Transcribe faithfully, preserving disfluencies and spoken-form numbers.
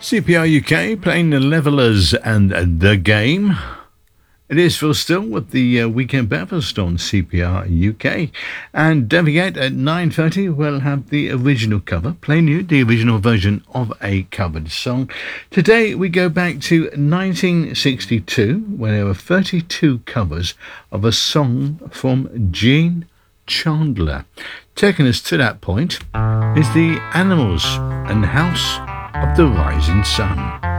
C P R U K playing the Levellers and The Game. It is Phil Still with the uh, Weekend Breakfast on C P R U K. And don't forget, at nine thirty we'll have the original cover, playing you the original version of a covered song. Today we go back to nineteen sixty-two, when there were thirty-two covers of a song from Gene Chandler. Taking us to that point is the Animals and House of the Rising Sun.